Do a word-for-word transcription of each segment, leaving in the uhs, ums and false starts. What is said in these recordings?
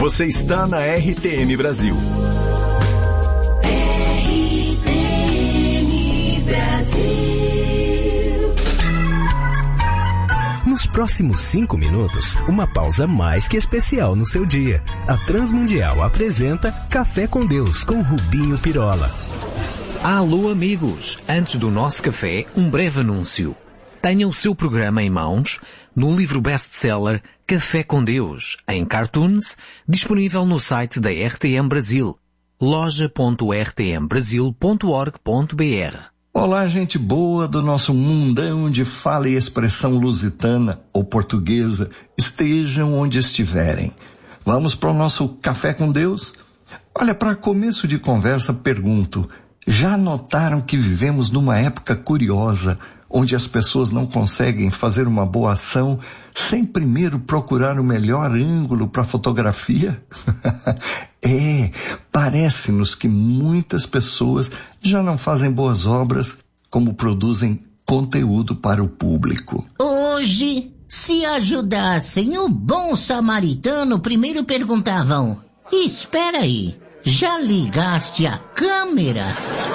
Você está na R T M Brasil. R T M Brasil. Nos próximos cinco minutos, uma pausa mais que especial no seu dia. A Transmundial apresenta Café com Deus com Rubinho Pirola. Alô amigos, antes do nosso café, um breve anúncio. Tenha o seu programa em mãos no livro best-seller Café com Deus, em cartoons, disponível no site da R T M Brasil, loja ponto r t m brasil ponto org ponto b r. Olá, gente boa do nosso mundão de fala e expressão lusitana ou portuguesa, estejam onde estiverem. Vamos para o nosso Café com Deus? Olha, para começo de conversa, pergunto, já notaram que vivemos numa época curiosa, onde as pessoas não conseguem fazer uma boa ação sem primeiro procurar o melhor ângulo para a fotografia? É, parece-nos que muitas pessoas já não fazem boas obras como produzem conteúdo para o público. Hoje, se ajudassem o bom samaritano, primeiro perguntavam, espera aí, já ligaste a câmera?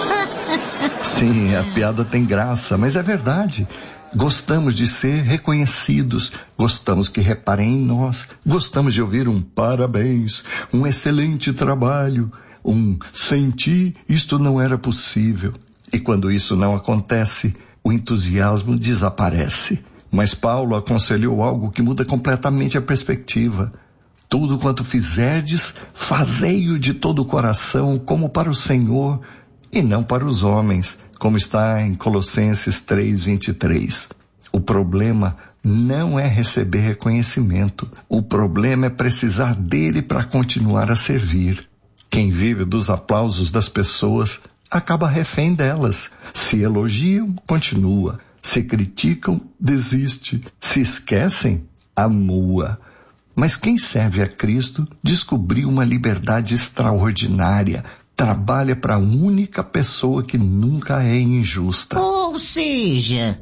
Sim, a piada tem graça, mas é verdade. Gostamos de ser reconhecidos, gostamos que reparem em nós, gostamos de ouvir um parabéns, um excelente trabalho, um sem ti isto não era possível. E quando isso não acontece, o entusiasmo desaparece. Mas Paulo aconselhou algo que muda completamente a perspectiva. Tudo quanto fizerdes, fazei-o de todo o coração, como para o Senhor, e não para os homens, como está em Colossenses três, vinte e três. O problema não é receber reconhecimento. O problema é precisar dele para continuar a servir. Quem vive dos aplausos das pessoas acaba refém delas. Se elogiam, continua. Se criticam, desiste. Se esquecem, amua. Mas quem serve a Cristo descobriu uma liberdade extraordinária. Trabalha para a única pessoa que nunca é injusta. Ou seja,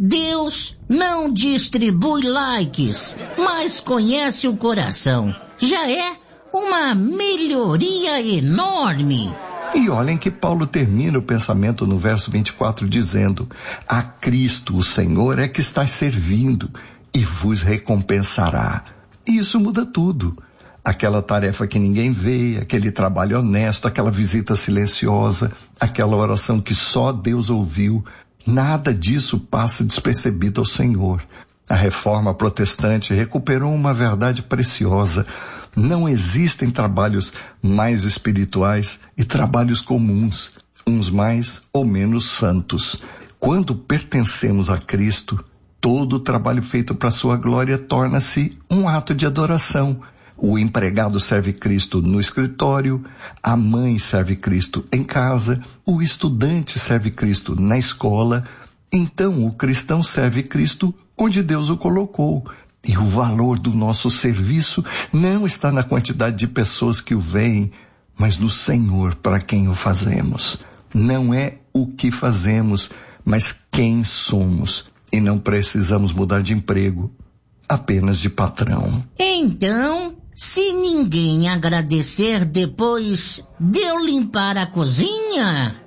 Deus não distribui likes, mas conhece o coração. Já é uma melhoria enorme. E olhem que Paulo termina o pensamento no verso vinte e quatro dizendo, a Cristo o Senhor é que está servindo e vos recompensará. E isso muda tudo. Aquela tarefa que ninguém vê, aquele trabalho honesto, aquela visita silenciosa, aquela oração que só Deus ouviu, nada disso passa despercebido ao Senhor. A reforma protestante recuperou uma verdade preciosa. Não existem trabalhos mais espirituais e trabalhos comuns, uns mais ou menos santos. Quando pertencemos a Cristo, todo o trabalho feito para sua glória torna-se um ato de adoração. O empregado serve Cristo no escritório, a mãe serve Cristo em casa, o estudante serve Cristo na escola. Então o cristão serve Cristo onde Deus o colocou. E o valor do nosso serviço não está na quantidade de pessoas que o veem, mas no Senhor para quem o fazemos. Não é o que fazemos, mas quem somos. E não precisamos mudar de emprego, apenas de patrão. Então, se ninguém agradecer depois de eu limpar a cozinha...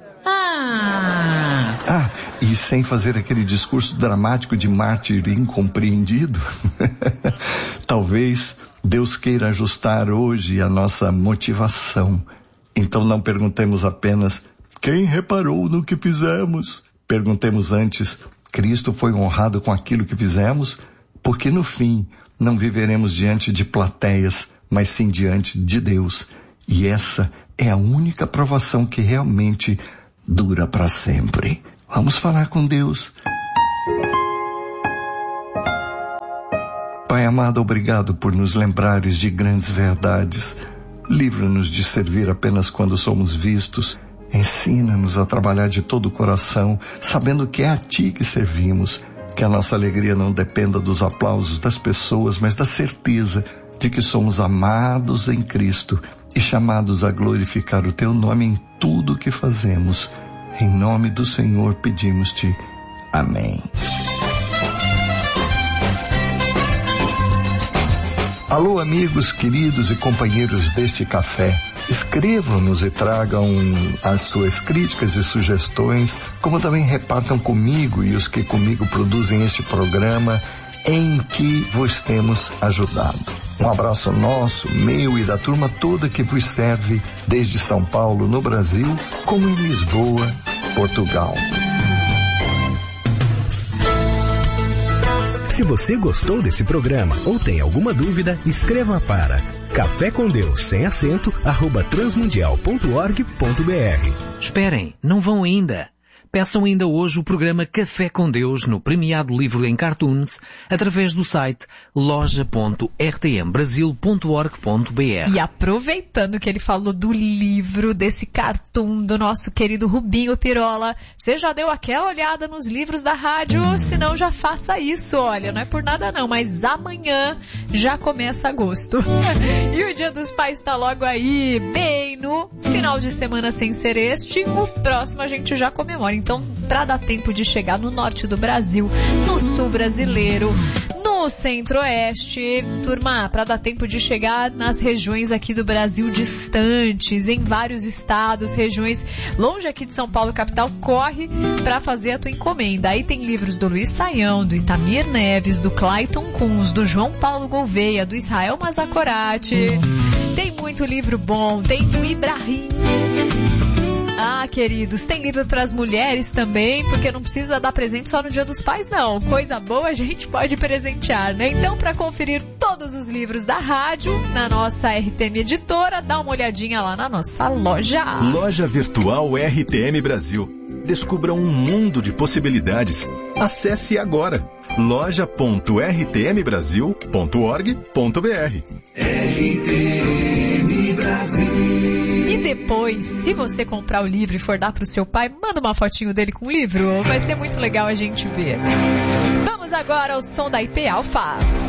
Ah! Ah, e sem fazer aquele discurso dramático de mártir incompreendido, talvez Deus queira ajustar hoje a nossa motivação. Então não perguntemos apenas, quem reparou no que fizemos? Perguntemos antes, Cristo foi honrado com aquilo que fizemos? Porque no fim, não viveremos diante de plateias, mas sim diante de Deus. E essa é a única provação que realmente dura para sempre. Vamos falar com Deus. Pai amado, obrigado por nos lembrares de grandes verdades. Livra-nos de servir apenas quando somos vistos. Ensina-nos a trabalhar de todo o coração, sabendo que é a Ti que servimos. Que a nossa alegria não dependa dos aplausos das pessoas, mas da certeza de que somos amados em Cristo e chamados a glorificar o Teu nome em tudo o que fazemos. Em nome do Senhor pedimos-te. Amém. Alô, amigos, queridos e companheiros deste café. Escrevam-nos e tragam as suas críticas e sugestões, como também repartam comigo e os que comigo produzem este programa em que vos temos ajudado. Um abraço nosso, meu e da turma toda que vos serve desde São Paulo, no Brasil, como em Lisboa, Portugal. Se você gostou desse programa ou tem alguma dúvida, escreva para café com Deus sem acento arroba transmundial ponto org ponto br. Esperem, não vão ainda. Peçam ainda hoje o programa Café com Deus no premiado livro em cartoons através do site loja ponto r t m brasil ponto org ponto br. E aproveitando que ele falou do livro, desse cartoon do nosso querido Rubinho Pirola, você já deu aquela olhada nos livros da rádio? Se não, já faça isso, olha, não é por nada não, mas amanhã já começa agosto. E o Dia dos Pais está logo aí, bem no final de semana sem ser este, o próximo a gente já comemora. Então, para dar tempo de chegar no norte do Brasil, no sul brasileiro, no centro-oeste, turma, para dar tempo de chegar nas regiões aqui do Brasil distantes, em vários estados, regiões longe aqui de São Paulo, capital, corre para fazer a tua encomenda. Aí tem livros do Luiz Saião, do Itamir Neves, do Clayton Kunz, do João Paulo Gouveia, do Israel Mazakorati. Tem muito livro bom, tem do Ibrahim. Ah, queridos, tem livro para as mulheres também, porque não precisa dar presente só no Dia dos Pais, não. Coisa boa a gente pode presentear, né? Então, para conferir todos os livros da rádio na nossa R T M Editora, dá uma olhadinha lá na nossa loja. Loja Virtual R T M Brasil. Descubra um mundo de possibilidades. Acesse agora loja ponto r t m brasil ponto org ponto br. R T M Brasil. E depois, se você comprar o livro e for dar pro seu pai, manda uma fotinho dele com o livro. Vai ser muito legal a gente ver. Vamos agora ao som da I P Alpha.